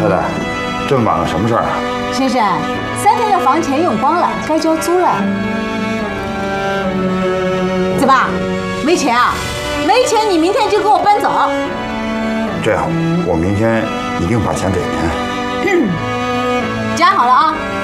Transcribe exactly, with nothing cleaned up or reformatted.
太太，这么晚了，什么事儿啊？ 先生，三天的房钱用光了，该交租了。怎么，没钱啊？没钱，你明天就跟我搬走。 这样，我明天一定把钱给您。 嗯，讲好了啊。